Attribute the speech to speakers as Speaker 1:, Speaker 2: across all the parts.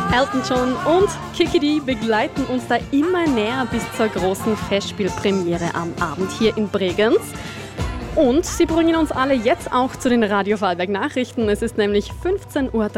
Speaker 1: Elton John und Kiki Dee begleiten uns da immer näher bis zur großen Festspielpremiere am Abend hier in Bregenz. Und sie bringen uns alle jetzt auch zu den Radio Vorarlberg Nachrichten. Es ist nämlich 15.30 Uhr.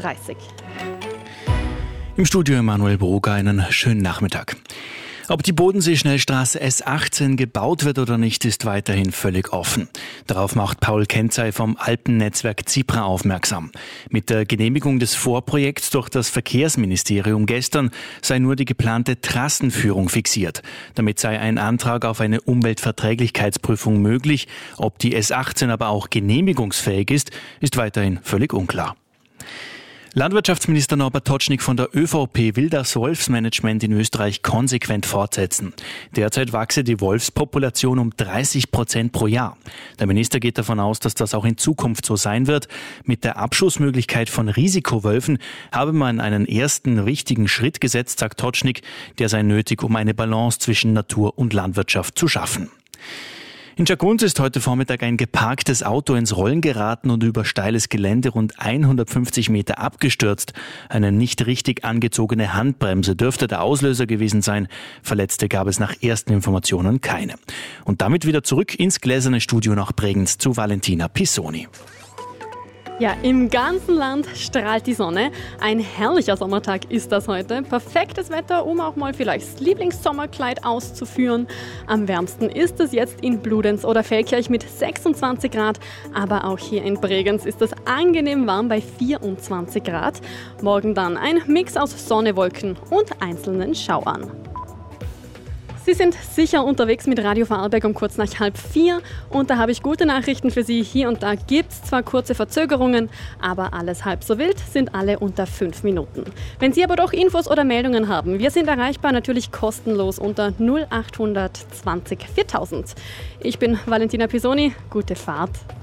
Speaker 2: Im Studio Emanuel Broger, einen schönen Nachmittag. Ob die Bodensee-Schnellstraße S18 gebaut wird oder nicht, ist weiterhin völlig offen. Darauf macht Paul Kenzey vom Alpennetzwerk ZIPRA aufmerksam. Mit der Genehmigung des Vorprojekts durch das Verkehrsministerium gestern sei nur die geplante Trassenführung fixiert. Damit sei ein Antrag auf eine Umweltverträglichkeitsprüfung möglich. Ob die S18 aber auch genehmigungsfähig ist weiterhin völlig unklar. Landwirtschaftsminister Norbert Totschnig von der ÖVP will das Wolfsmanagement in Österreich konsequent fortsetzen. Derzeit wachse die Wolfspopulation um 30% pro Jahr. Der Minister geht davon aus, dass das auch in Zukunft so sein wird. Mit der Abschussmöglichkeit von Risikowölfen habe man einen ersten wichtigen Schritt gesetzt, sagt Totschnig. Der sei nötig, um eine Balance zwischen Natur und Landwirtschaft zu schaffen. In Jagunz ist heute Vormittag ein geparktes Auto ins Rollen geraten und über steiles Gelände rund 150 Meter abgestürzt. Eine nicht richtig angezogene Handbremse dürfte der Auslöser gewesen sein. Verletzte gab es nach ersten Informationen keine. Und damit wieder zurück ins gläserne Studio nach Bregenz zu Valentina Pisoni.
Speaker 1: Ja, im ganzen Land strahlt die Sonne. Ein herrlicher Sommertag ist das heute. Perfektes Wetter, um auch mal vielleicht das Lieblingssommerkleid auszuführen. Am wärmsten ist es jetzt in Bludenz oder Feldkirch mit 26 Grad. Aber auch hier in Bregenz ist es angenehm warm bei 24 Grad. Morgen dann ein Mix aus Sonne, Wolken und einzelnen Schauern. Sie sind sicher unterwegs mit Radio Vorarlberg um kurz nach 3:30 und da habe ich gute Nachrichten für Sie. Hier und da gibt es zwar kurze Verzögerungen, aber alles halb so wild, sind alle unter 5 Minuten. Wenn Sie aber doch Infos oder Meldungen haben, wir sind erreichbar, natürlich kostenlos unter 0800 20 4000. Ich bin Valentina Pisoni, gute Fahrt.